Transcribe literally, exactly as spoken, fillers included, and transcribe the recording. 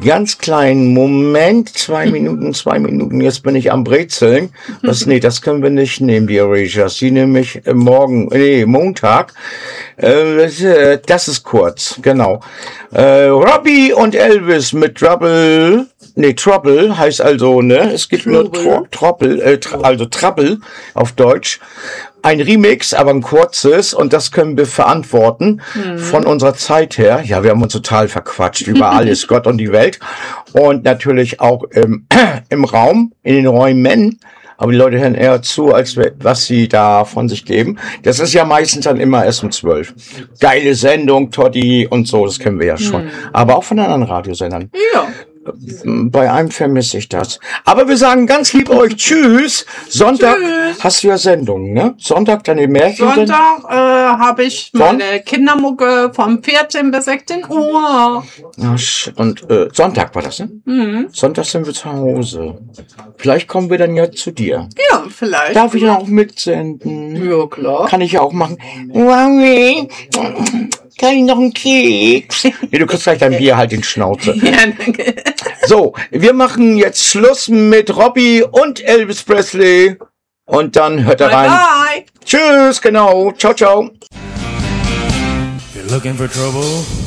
ganz kleinen Moment, zwei Minuten, zwei Minuten, jetzt bin ich am Brezeln. Das, nee, das können wir nicht nehmen, die Erasures. Die nehme ich äh, morgen, nee, Montag. Äh, das ist kurz, genau. Äh, Robbie und Elvis mit Trouble, nee, Trouble heißt also, ne, es gibt nur Tro- Trouble, äh, tra- also Trouble auf Deutsch. Ein Remix, aber ein kurzes, und das können wir verantworten hm. von unserer Zeit her. Ja, wir haben uns total verquatscht über alles, Gott und die Welt. Und natürlich auch im, im Raum, in den Räumen. Aber die Leute hören eher zu, als was sie da von sich geben. Das ist ja meistens dann immer erst um zwölf. Geile Sendung, Toddy und so, das kennen wir ja schon. Hm. Aber auch von anderen Radiosendern. Ja. Bei einem vermisse ich das. Aber wir sagen ganz lieb euch Tschüss. Sonntag Tschüss. Hast du ja Sendungen, ne? Sonntag deine Märchen. Sonntag äh, habe ich meine Kindermucke vom vierzehn bis sechzehn Uhr. Und äh, Sonntag war das, ne? Mhm. Sonntag sind wir zu Hause. Vielleicht kommen wir dann ja zu dir. Ja, vielleicht. Darf ich dann auch mitsenden? Ja, klar. Kann ich ja auch machen. Mami, kann ich noch einen Keks? Nee, du kriegst gleich dein Bier halt in Schnauze. Ja, danke. So, wir machen jetzt Schluss mit Robbie und Elvis Presley. Und dann hört er rein. Bye. Tschüss, genau. Ciao, ciao. You're looking for trouble?